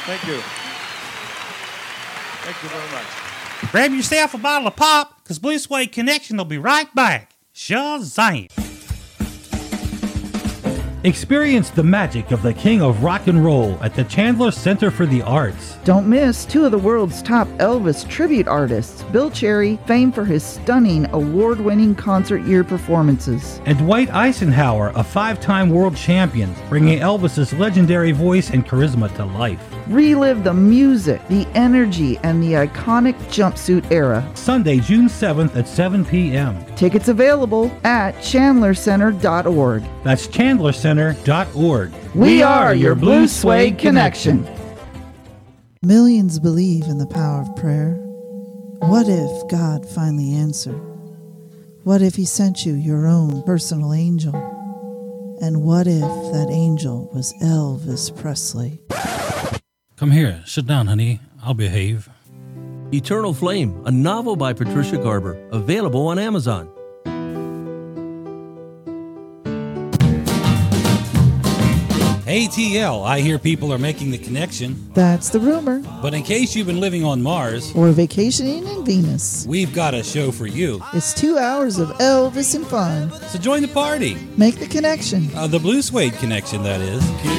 Thank you. Thank you very much. Grab yourself a bottle of pop, because Blue Suede Connection will be right back. Shazam! Experience the magic of the king of rock and roll at the Chandler Center for the Arts. Don't miss two of the world's top Elvis tribute artists, Bill Cherry, famed for his stunning award-winning concert year performances, And Dwight Eisenhower, a 5-time world champion, bringing Elvis's legendary voice and charisma to life. Relive the music, the energy, and the iconic jumpsuit era. Sunday, June 7th at 7 p.m. Tickets available at chandlercenter.org. That's chandlercenter.org. We are your Blue Suede Connection. Millions believe in the power of prayer. What if God finally answered? What if He sent you your own personal angel? And what if that angel was Elvis Presley? Come here. Sit down, honey. I'll behave. Eternal Flame, a novel by Patricia Garber, available on Amazon. ATL, I hear people are making the connection. That's the rumor. But in case you've been living on Mars, Or vacationing in Venus. we've got a show for you. It's 2 hours of Elvis and fun. So join the party. Make the connection. The Blue Suede Connection, that is.